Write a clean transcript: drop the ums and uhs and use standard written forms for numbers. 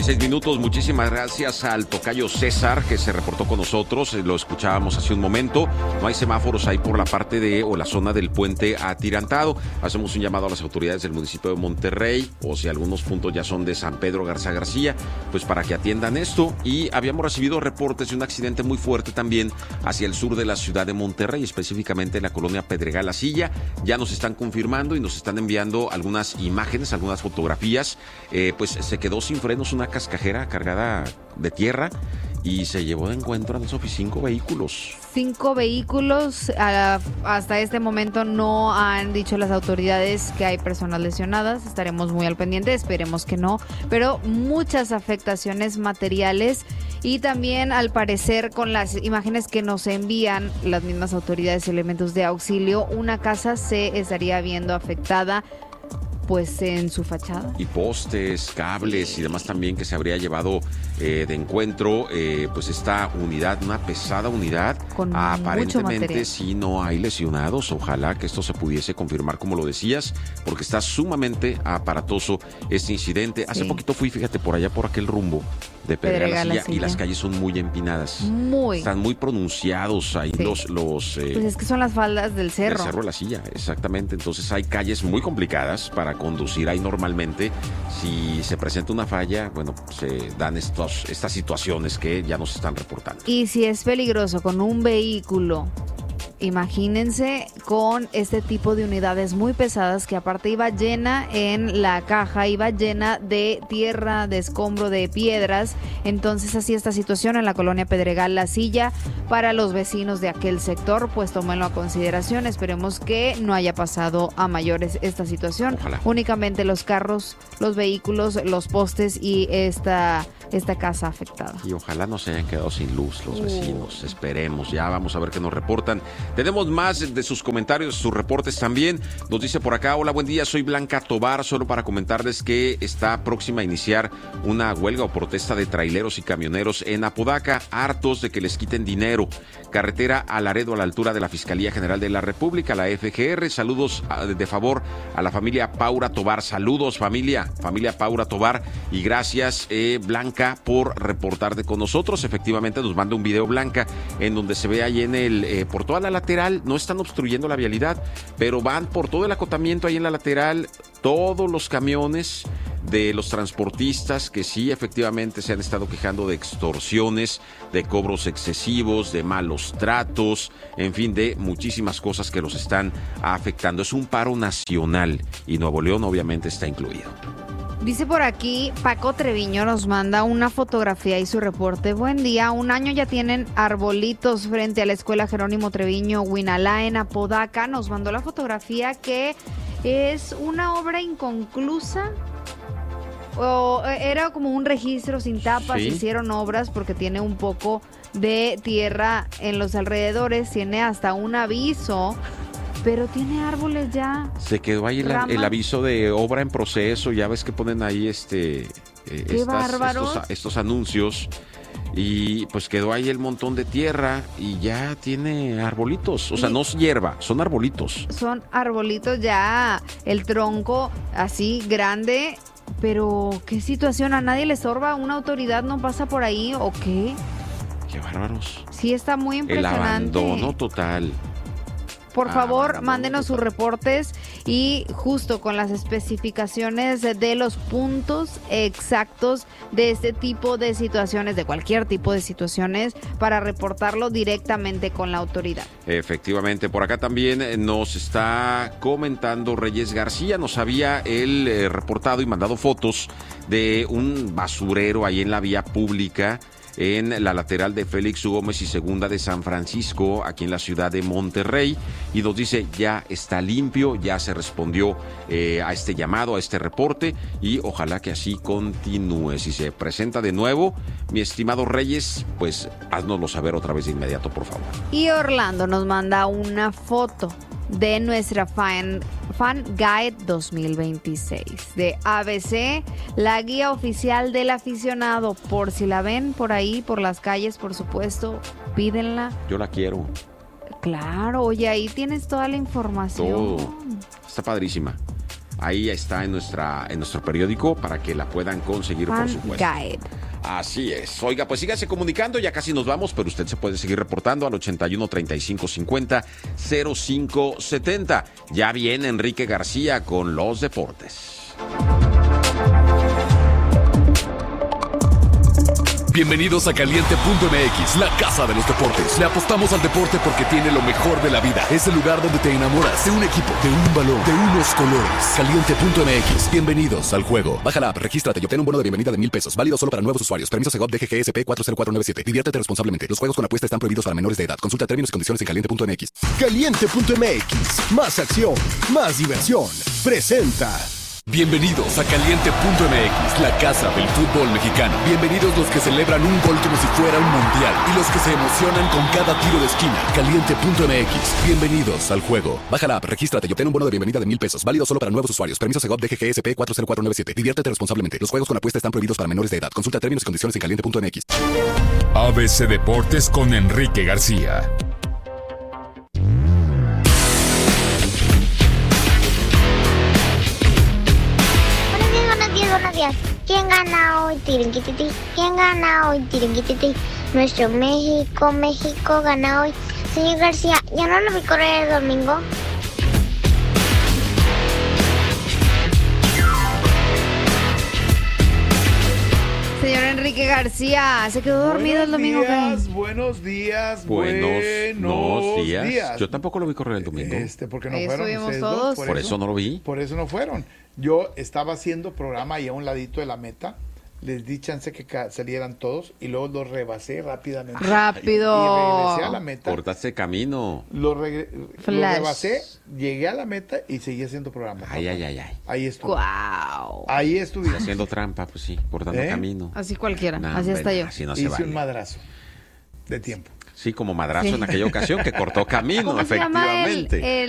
6 minutos, muchísimas gracias al tocayo César que se reportó con nosotros, lo escuchábamos hace un momento. No hay semáforos ahí por la parte o la zona del puente atirantado. Hacemos un llamado a las autoridades del municipio de Monterrey, o si algunos puntos ya son de San Pedro Garza García, pues para que atiendan esto. Y habíamos recibido reportes de un accidente muy fuerte también hacia el sur de la ciudad de Monterrey, específicamente en la colonia Pedregal La Silla. Ya nos están confirmando y nos están enviando algunas imágenes, algunas fotografías. Pues se quedó sin frenos una cascajera cargada de tierra y se llevó de encuentro a los 5 vehículos. 5 vehículos. Hasta este momento no han dicho las autoridades que hay personas lesionadas. Estaremos muy al pendiente, esperemos que no. Pero muchas afectaciones materiales y también, al parecer, con las imágenes que nos envían las mismas autoridades y elementos de auxilio, una casa se estaría viendo afectada, pues en su fachada. Y postes, cables y demás también que se habría llevado de encuentro, pues esta unidad, una pesada unidad. Con aparentemente sí no hay lesionados. Ojalá que esto se pudiese confirmar como lo decías, porque está sumamente aparatoso este incidente. Hace poquito fui, fíjate, por allá por aquel rumbo de Pedregal La Silla, y las calles son muy empinadas. Están muy pronunciados ahí los pues es que son las faldas del cerro. El cerro de La Silla, exactamente. Entonces hay calles muy complicadas para conducir ahí normalmente. Si se presenta una falla, bueno, se dan estas situaciones que ya nos están reportando. Y si es peligroso con un vehículo, imagínense con este tipo de unidades muy pesadas, que aparte iba llena en la caja, iba llena de tierra, de escombro, de piedras. Entonces, así esta situación en la colonia Pedregal La Silla. Para los vecinos de aquel sector, pues tómenlo a consideración. Esperemos que no haya pasado a mayores esta situación. Ojalá. Únicamente los carros, los vehículos, los postes y esta casa afectada. Y ojalá no se hayan quedado sin luz los vecinos. Esperemos. Ya vamos a ver qué nos reportan. Tenemos más de sus comentarios, sus reportes también. Nos dice por acá: hola, buen día, soy Blanca Tobar. Solo para comentarles que está próxima a iniciar una huelga o protesta de traileros y camioneros en Apodaca, hartos de que les quiten dinero. Carretera a Laredo, a la altura de la Fiscalía General de la República, la FGR. Saludos de favor a la familia Paura Tobar. Saludos, familia Paura Tobar. Y gracias, Blanca, por reportarte con nosotros. Efectivamente nos manda un video, Blanca, en donde se ve ahí en por toda la lateral, no están obstruyendo la vialidad, pero van por todo el acotamiento ahí en la lateral, todos los camiones de los transportistas que sí efectivamente se han estado quejando de extorsiones, de cobros excesivos, de malos tratos, en fin, de muchísimas cosas que los están afectando. Es un paro nacional y Nuevo León obviamente está incluido. Dice por aquí, Paco Treviño nos manda una fotografía y su reporte. Buen día, 1 año ya tienen arbolitos frente a la escuela Jerónimo Treviño Huinalá en Apodaca. Nos mandó la fotografía, que es una obra inconclusa. O era como un registro sin tapas. Sí. Hicieron obras porque tiene un poco de tierra en los alrededores, tiene hasta un aviso, pero tiene árboles ya. Se quedó ahí el aviso de obra en proceso. Ya ves que ponen ahí estos anuncios. Y pues quedó ahí el montón de tierra y ya tiene arbolitos. O sea, no es hierba, son arbolitos. Son arbolitos ya, el tronco así grande. Pero, ¿qué situación? ¿A nadie le estorba? ¿Una autoridad no pasa por ahí o qué? ¡Qué bárbaros! Sí, está muy impresionante. El abandono total. Por favor, mándenos sus reportes y justo con las especificaciones de los puntos exactos de este tipo de situaciones, de cualquier tipo de situaciones, para reportarlo directamente con la autoridad. Efectivamente, por acá también nos está comentando Reyes García. Nos había él reportado y mandado fotos de un basurero ahí en la vía pública, en la lateral de Félix U. Gómez y Segunda de San Francisco, aquí en la ciudad de Monterrey, y nos dice: ya está limpio, ya se respondió a este llamado, a este reporte, y ojalá que así continúe. Si se presenta de nuevo, mi estimado Reyes, pues háznoslo saber otra vez de inmediato, por favor. Y Orlando nos manda una foto de nuestra Fan Guide 2026 de ABC, la guía oficial del aficionado. Por si la ven por ahí, por las calles, por supuesto, pídenla. Yo la quiero. Claro, oye, ahí tienes toda la información. Todo. Está padrísima. ahí está en nuestro periódico para que la puedan conseguir, por supuesto. Guide. Así es. Oiga, pues sígase comunicando, ya casi nos vamos, pero usted se puede seguir reportando al 81 35 50 05 70. Ya viene Enrique García con los deportes. Bienvenidos a Caliente.mx, la casa de los deportes. Le apostamos al deporte porque tiene lo mejor de la vida. Es el lugar donde te enamoras de un equipo, de un balón, de unos colores. Caliente.mx, bienvenidos al juego. Baja la app, regístrate y obtén un bono de bienvenida de $1,000. Válido solo para nuevos usuarios. Permiso Segov DGGSP 40497. Diviértete responsablemente. Los juegos con apuesta están prohibidos para menores de edad. Consulta términos y condiciones en Caliente.mx. Caliente.mx, más acción, más diversión. Presenta. Bienvenidos a Caliente.mx, la casa del fútbol mexicano. Bienvenidos los que celebran un gol como si fuera un mundial y los que se emocionan con cada tiro de esquina. Caliente.mx, bienvenidos al juego. Baja la app, regístrate y obtén un bono de bienvenida de $1,000. Válido solo para nuevos usuarios. Permiso Segov DGGSP 40497. Diviértete responsablemente. Los juegos con apuesta están prohibidos para menores de edad. Consulta términos y condiciones en Caliente.mx. ABC Deportes con Enrique García. Buenos días. ¿Quién gana hoy? Tirinquititi. ¿Quién gana hoy? Tirinquititi. Nuestro México gana hoy. Señor García, ¿ya no lo vi correr el domingo? Señor Enrique García, ¿se quedó dormido el domingo? Buenos días. Buenos días. Yo tampoco lo vi correr el domingo. Porque no Ahí fueron estuvimos ustedes todos. dos. Por eso no lo vi. Por eso no fueron. Yo estaba haciendo programa ahí a un ladito de la meta. Les di chance que salieran todos y luego los rebasé rápidamente. Rápido. Y regresé a la meta. Cortaste camino. Lo Flash. rebasé, llegué a la meta y seguí haciendo programa. Ay. Ahí estuve. Guau. Ahí estuve. Haciendo trampa, pues sí, cortando camino. Así cualquiera, No, así hasta yo. Así no se Hice vale. un madrazo de tiempo. Sí, como madrazo Sí. en aquella ocasión que cortó camino, ¿Cómo se llama efectivamente.